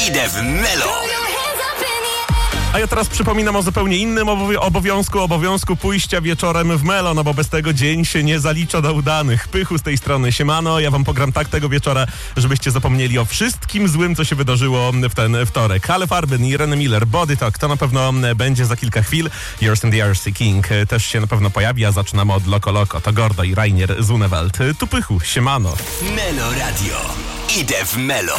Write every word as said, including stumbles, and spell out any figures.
Idę w Melo. A ja teraz przypominam o zupełnie innym obowi- obowiązku, obowiązku pójścia wieczorem w Melo, no bo bez tego dzień się nie zalicza do udanych. Pychu z tej strony, siemano, ja wam pogram tak tego wieczora, żebyście zapomnieli o wszystkim złym, co się wydarzyło w ten wtorek. Ale Farben i Ren Miller, Body Talk, to na pewno będzie za kilka chwil. Yours and the R C King też się na pewno pojawi, a zaczynamy od Loco Loco, to Gordo i Rainier Zunewald. Tu Pychu, siemano. Melo Radio. Idę w Melo.